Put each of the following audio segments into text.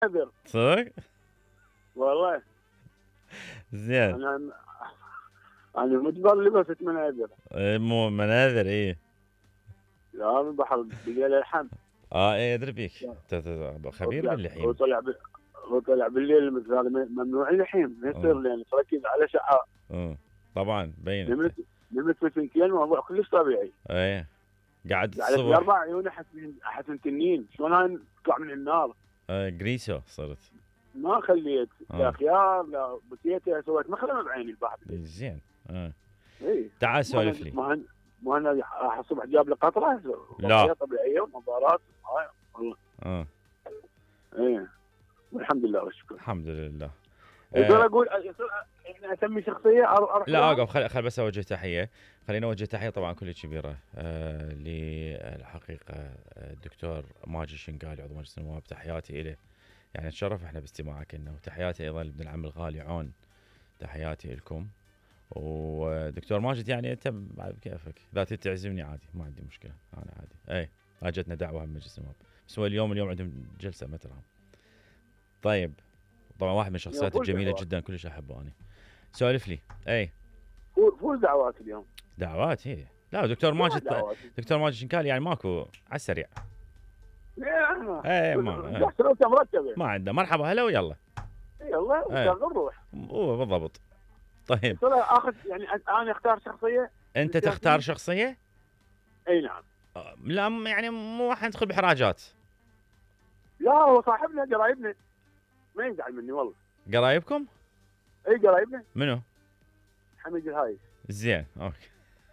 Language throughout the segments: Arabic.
مناذر صدق؟ والله. زين. انا مجبر لبست مناذر. مو مناذر ايه. لا من بحر بليل الحم. ايه ادري بيك. خبير باللحيم. وطلع بالليل مثل هذا ممنوع اللحيم يصير لان تركز على شعار. طبعا بين. نمت في سنتين الموضوع كلش طبيعي. ايه قاعد الصبح 4 عيون احسن تنين شلون هاي تطلع من النار. جريسو صرت. ما خليت لا خيار لا بسيته سويت مخرمه بعيني البحر. زين. ايه تعال سولف لي. مو انا الصبح جاب لي قطره. لا طبيعيه ونظارات والله. ايه والحمد لله والشكر. الحمد لله. يصير اقول يعني اسمي شخصيه اروح. لا اوقف خل بس اوجه تحيه. خلينا اوجه تحيه طبعا كلش كبيره للحقيقه الدكتور ماجد الشنقالي عضو مجلس النواب. تحياتي له يعني نتشرف احنا باستماعك انه. وتحياتي ايضا لابن العم الغالي عون. تحياتي لكم. ودكتور ماجد يعني انت بعد كيفك اذا تعزمني عادي ما عندي مشكله انا عادي. اجتنا دعوه من مجلس النواب بس هو اليوم عندهم جلسه ما تراهم. طيب طبعا واحد من الشخصيات الجميله جدا كلش احبه انا. سولف لي. فول دعوات اليوم. دعوات هي. لا دكتور ماجد شنكالي يعني ماكو على السريع. ما عنده مرحبا هلا ويلا. يلا نروح. بالضبط. طيب اخذ يعني انا اختار شخصيه. انت تختار شخصيه؟ اي نعم. لا يعني مو راح ندخل بحراجات. لا هو صاحبنا قرايبنا ما يزعل مني والله. قرايبكم؟ اي قرايبنا. منو؟ حميد الهايس. زين اوكي.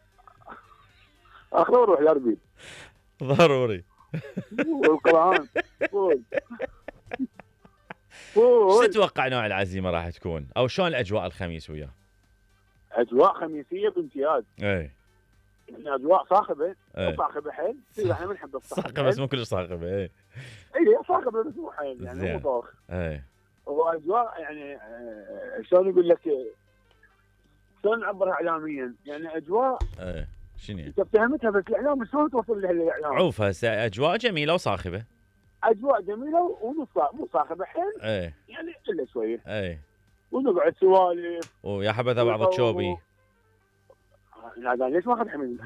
اخذ وروح الاربيل. ضروري. والقرآن. شو تتوقع نوع العزيمه راح تكون او شلون الاجواء الخميس وياه؟ اجواء خميسيه بامتياز. يعني اجواء صاخبه. صاخبه حيل. احنا بنحب الصاخبه بس مو كلش صاخبه. اي صاخبه بس مو حيل يعني مو طاخ. واجواء يعني شلون اقول لك شلون نعبرها اعلاميا يعني اجواء. شنو انت فهمتها بس الاعلام شلون توصل لها الاعلام؟ عوف هسه اجواء جميله وصاخبه. اجواء جميله مو صاخبه حيل. يعني الا شويه. ونقعد سوالف. ويا حبذا بعض الشوبي. لا ليش ما اخذ حميد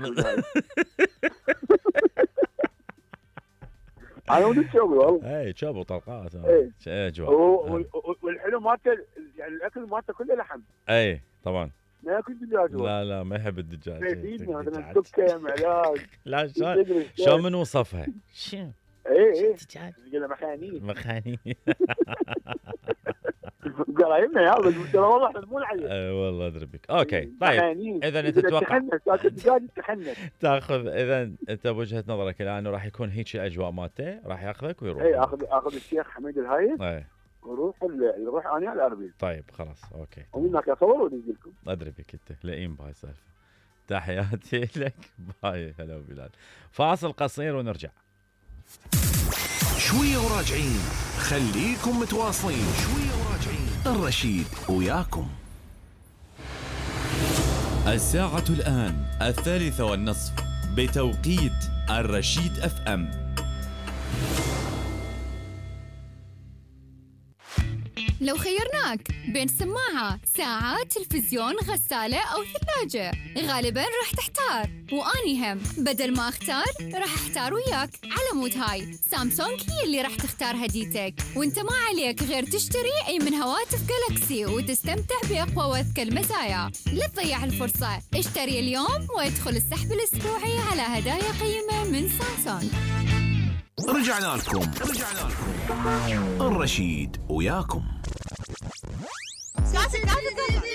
انا ودي شوبي والله. شوبي وطلقات. اجواء. والحلو مالته يعني الاكل مالته كله لحم. طبعا. ما ياكل دجاج. لا ما يحب الدجاج. يفيدني هذا السكه معلاج. لا شلون من وصفها؟ شو؟ دجاج. يقول مخاني. قرايبنا يا بس ترى والله احنا مو عليه. والله ادري بك. اوكي طيب اذا انت تتوقع الدجاج تخنس تاخذ اذا انت بوجهه نظرك الان راح يكون هيك الاجواء مالته راح ياخذك ويروح. اخذ الشيخ حميد الهايس. وروح انا على الاربيل. طيب خلاص اوكي. ومنك اصور ونجي لكم. ادري بك انت لئيم بهاي السالفه. تحياتي لك. باي هلا بلال. فاصل قصير ونرجع. شويه وراجعين. خليكم متواصلين. شويه وراجعين. الرشيد وياكم. الساعة الآن 3:30 بتوقيت الرشيد FM. لو خيرناك بين سماعة، ساعة، تلفزيون، غسالة أو ثلاجة غالباً راح تحتار. وأني هم بدل ما أختار راح أحتار وياك. على مود هاي سامسونج هي اللي راح تختار هديتك، وانت ما عليك غير تشتري أي من هواتف جالاكسي وتستمتع بأقوى وأذكى المزايا. لا تضيع الفرصة، اشتري اليوم وادخل السحب الأسبوعي على هدايا قيمة من سامسونج. رجعنا لكم. الرشيد وياكم.